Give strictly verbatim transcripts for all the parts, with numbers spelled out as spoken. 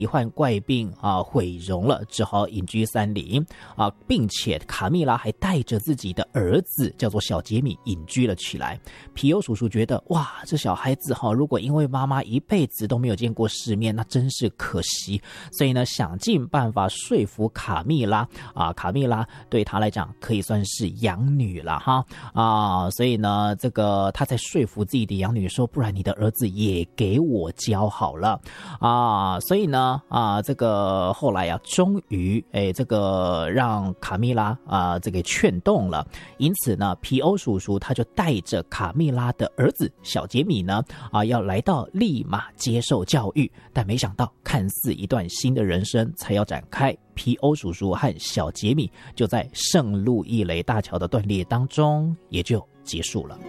罹患怪病啊，毁容了，只好隐居山林啊，并且卡蜜拉还带着自己的儿子叫做小杰米隐居了起来。皮欧叔叔觉得哇，这小孩子哈，如果因为妈妈一辈子都没有见过世面，那真是可惜。所以呢，想尽办法说服卡蜜拉啊，卡蜜拉对他来讲可以算是养女了哈啊，所以呢，这个他在说服自己的养女说，不然你的儿子也给我教好了啊，所以呢啊，这个后来啊，终于哎，这个让卡蜜拉啊这个劝动了，因此呢，皮欧叔叔他就带着卡蜜拉的儿子小杰米呢啊，要来到利马接受教育，但没想到，看似一段新的人生才要展开，皮欧叔叔和小杰米就在圣路易雷大桥的断裂当中也就结束了。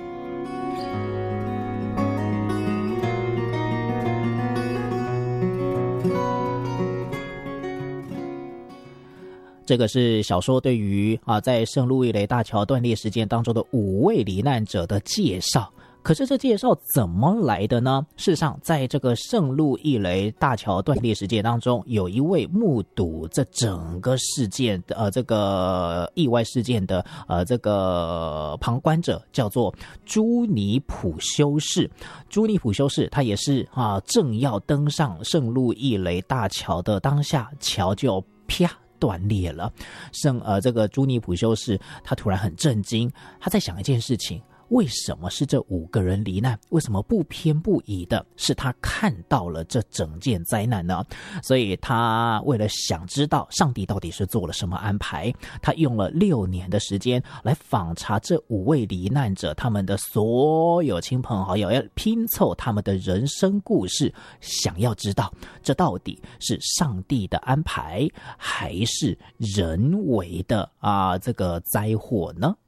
这个是小说对于啊在圣路易雷大桥断裂事件当中的五位罹难者的介绍。可是这介绍怎么来的呢？事实上，在这个圣路易雷大桥断裂事件当中，有一位目睹这整个事件呃这个意外事件的呃这个旁观者，叫做朱尼普修士。朱尼普修士他也是啊正要登上圣路易雷大桥的当下，桥就啪断裂了。圣呃这个朱尼普修士他突然很震惊，他在想一件事情。为什么是这五个人罹难？为什么不偏不倚的是他看到了这整件灾难呢？所以他为了想知道上帝到底是做了什么安排，他用了六年的时间来访查这五位罹难者他们的所有亲朋好友，要拼凑他们的人生故事，想要知道这到底是上帝的安排还是人为的啊这个灾祸呢？